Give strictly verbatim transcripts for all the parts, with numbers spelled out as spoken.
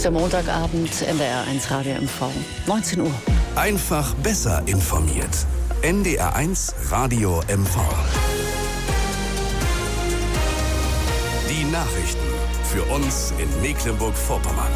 der Montagabend, N D R eins Radio M V, neunzehn Uhr. Einfach besser informiert. N D R eins Radio M V. Die Nachrichten für uns in Mecklenburg-Vorpommern.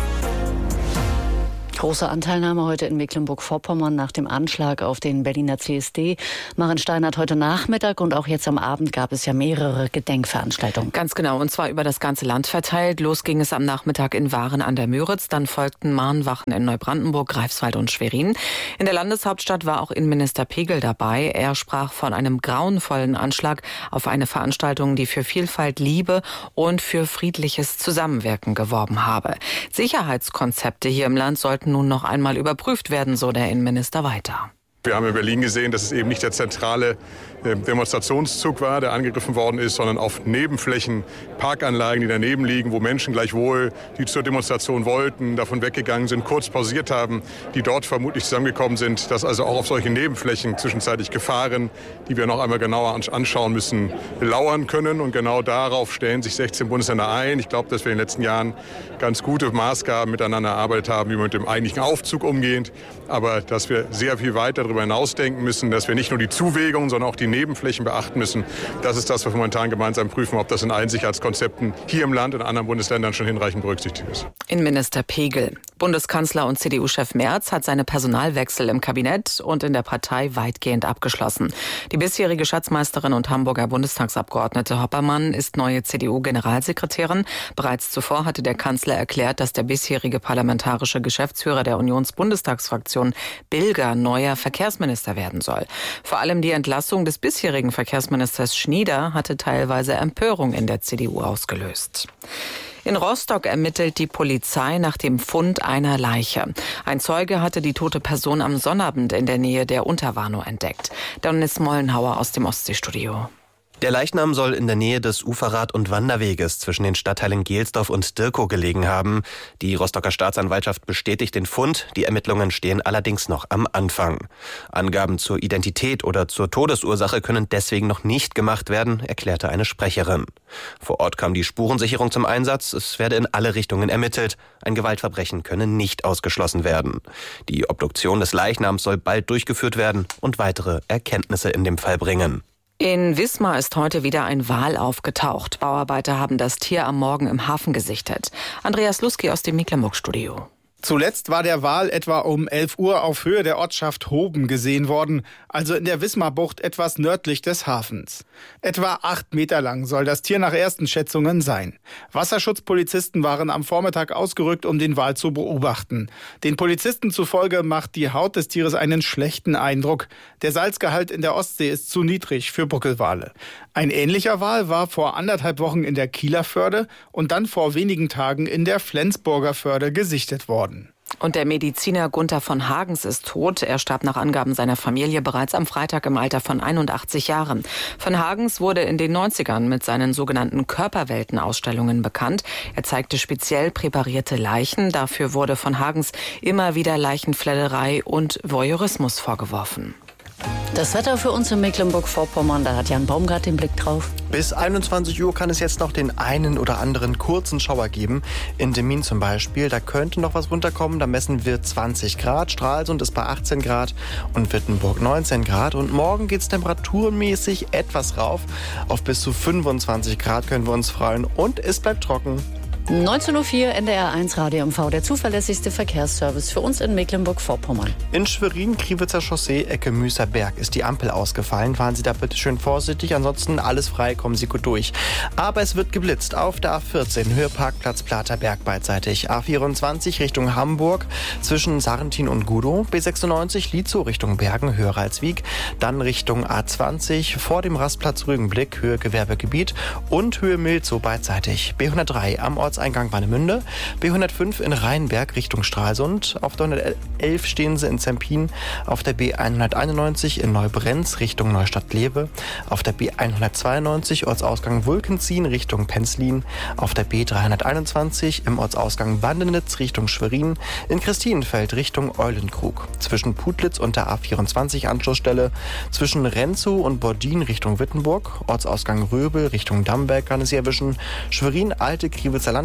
Große Anteilnahme heute in Mecklenburg-Vorpommern nach dem Anschlag auf den Berliner C S D. Maren Stein hat heute Nachmittag und auch jetzt am Abend gab es ja mehrere Gedenkveranstaltungen. Ganz genau, und zwar über das ganze Land verteilt. Los ging es am Nachmittag in Waren an der Müritz, dann folgten Mahnwachen in Neubrandenburg, Greifswald und Schwerin. In der Landeshauptstadt war auch Innenminister Pegel dabei. Er sprach von einem grauenvollen Anschlag auf eine Veranstaltung, die für Vielfalt, Liebe und für friedliches Zusammenwirken geworben habe. Sicherheitskonzepte hier im Land sollten nun noch einmal überprüft werden, so der Innenminister weiter. Wir haben in Berlin gesehen, dass es eben nicht der zentrale Demonstrationszug war, der angegriffen worden ist, sondern auf Nebenflächen, Parkanlagen, die daneben liegen, wo Menschen gleichwohl, die zur Demonstration wollten, davon weggegangen sind, kurz pausiert haben, die dort vermutlich zusammengekommen sind, dass also auch auf solchen Nebenflächen zwischenzeitlich Gefahren, die wir noch einmal genauer anschauen müssen, lauern können. Und genau darauf stellen sich sechzehn Bundesländer ein. Ich glaube, dass wir in den letzten Jahren ganz gute Maßgaben miteinander erarbeitet haben, wie wir mit dem eigentlichen Aufzug umgehen, aber dass wir sehr viel weiter darüber hinausdenken müssen, dass wir nicht nur die Zuwägungen, sondern auch die Nebenflächen beachten müssen. Das ist das, was wir momentan gemeinsam prüfen, ob das in allen Sicherheitskonzepten hier im Land und in anderen Bundesländern schon hinreichend berücksichtigt ist. Innenminister Pegel. Bundeskanzler und C D U-Chef Merz hat seine Personalwechsel im Kabinett und in der Partei weitgehend abgeschlossen. Die bisherige Schatzmeisterin und Hamburger Bundestagsabgeordnete Hoppermann ist neue C D U-Generalsekretärin. Bereits zuvor hatte der Kanzler erklärt, dass der bisherige parlamentarische Geschäftsführer der Unionsbundestagsfraktion Bilger neuer Verkehrsminister werden soll. Vor allem die Entlassung des bisherigen Verkehrsministers Schnieder hatte teilweise Empörung in der C D U ausgelöst. In Rostock ermittelt die Polizei nach dem Fund einer Leiche. Ein Zeuge hatte die tote Person am Sonnabend in der Nähe der Unterwarnow entdeckt. Dennis Mollenhauer aus dem Ostseestudio. Der Leichnam soll in der Nähe des Uferrad- und Wanderweges zwischen den Stadtteilen Gelsdorf und Dirkow gelegen haben. Die Rostocker Staatsanwaltschaft bestätigt den Fund. Die Ermittlungen stehen allerdings noch am Anfang. Angaben zur Identität oder zur Todesursache können deswegen noch nicht gemacht werden, erklärte eine Sprecherin. Vor Ort kam die Spurensicherung zum Einsatz. Es werde in alle Richtungen ermittelt. Ein Gewaltverbrechen könne nicht ausgeschlossen werden. Die Obduktion des Leichnams soll bald durchgeführt werden und weitere Erkenntnisse in dem Fall bringen. In Wismar ist heute wieder ein Wal aufgetaucht. Bauarbeiter haben das Tier am Morgen im Hafen gesichtet. Andreas Luski aus dem Mecklenburg-Studio. Zuletzt war der Wal etwa um elf Uhr auf Höhe der Ortschaft Hoben gesehen worden, also in der Wismarbucht etwas nördlich des Hafens. Etwa acht Meter lang soll das Tier nach ersten Schätzungen sein. Wasserschutzpolizisten waren am Vormittag ausgerückt, um den Wal zu beobachten. Den Polizisten zufolge macht die Haut des Tieres einen schlechten Eindruck. Der Salzgehalt in der Ostsee ist zu niedrig für Buckelwale. Ein ähnlicher Wal war vor anderthalb Wochen in der Kieler Förde und dann vor wenigen Tagen in der Flensburger Förde gesichtet worden. Und der Mediziner Gunther von Hagens ist tot. Er starb nach Angaben seiner Familie bereits am Freitag im Alter von einundachtzig Jahren. Von Hagens wurde in den neunzigern mit seinen sogenannten Körperwelten-Ausstellungen bekannt. Er zeigte speziell präparierte Leichen. Dafür wurde von Hagens immer wieder Leichenfledderei und Voyeurismus vorgeworfen. Das Wetter für uns in Mecklenburg-Vorpommern, da hat Jan Baumgart den Blick drauf. Bis einundzwanzig Uhr kann es jetzt noch den einen oder anderen kurzen Schauer geben. In Demmin zum Beispiel, da könnte noch was runterkommen. Da messen wir zwanzig Grad. Stralsund ist bei achtzehn Grad und Wittenburg neunzehn Grad. Und morgen geht es temperaturmäßig etwas rauf. Auf bis zu fünfundzwanzig Grad können wir uns freuen. Und es bleibt trocken. neunzehn Uhr vier, N D R eins Radio M V, der zuverlässigste Verkehrsservice für uns in Mecklenburg-Vorpommern. In Schwerin, Kriwitzer Chaussee, Ecke Müßerberg ist die Ampel ausgefallen. Fahren Sie da bitte schön vorsichtig, ansonsten alles frei, kommen Sie gut durch. Aber es wird geblitzt auf der A vierzehn, Höhe Parkplatz Platerberg beidseitig. A vierundzwanzig Richtung Hamburg, zwischen Sarrentin und Gudow. B sechsundneunzig Lietzow Richtung Bergen, Höhe Ralswiek. Dann Richtung A zwanzig, vor dem Rastplatz Rügenblick, Höhe Gewerbegebiet. Und Höhe Milzow beidseitig. B hundertdrei am Orts Eingang Warnemünde, B hundertfünf in Rheinberg Richtung Stralsund, auf der hundertelf stehen Sie in Zempin, auf der B hunderteinundneunzig in Neubrenz Richtung Neustadt-Lewe, auf der B hundertzweiundneunzig Ortsausgang Wulkenzien Richtung Penzlin, auf der B dreihunderteinundzwanzig im Ortsausgang Bandenitz Richtung Schwerin, in Christinenfeld Richtung Eulenkrug, zwischen Putlitz und der A vierundzwanzig Anschlussstelle, zwischen Renzow und Bordin Richtung Wittenburg, Ortsausgang Röbel Richtung Damberg kann es hier erwischen, Schwerin Alte Kriwitzer Landstraße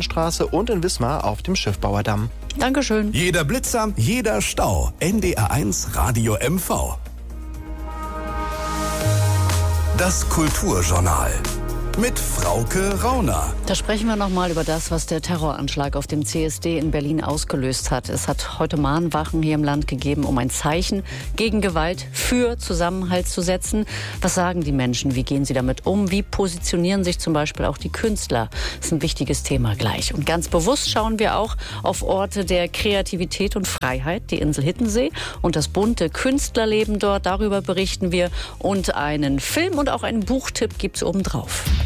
Westbahnstraße und in Wismar auf dem Schiffbauerdamm. Dankeschön. Jeder Blitzer, jeder Stau. N D R eins Radio M V. Das Kulturjournal mit Frauke Rauner. Da sprechen wir nochmal über das, was der Terroranschlag auf dem C S D in Berlin ausgelöst hat. Es hat heute Mahnwachen hier im Land gegeben, um ein Zeichen gegen Gewalt für Zusammenhalt zu setzen. Was sagen die Menschen? Wie gehen sie damit um? Wie positionieren sich zum Beispiel auch die Künstler? Das ist ein wichtiges Thema gleich. Und ganz bewusst schauen wir auch auf Orte der Kreativität und Freiheit, die Insel Hiddensee und das bunte Künstlerleben dort. Darüber berichten wir. Und einen Film und auch einen Buchtipp gibt's obendrauf.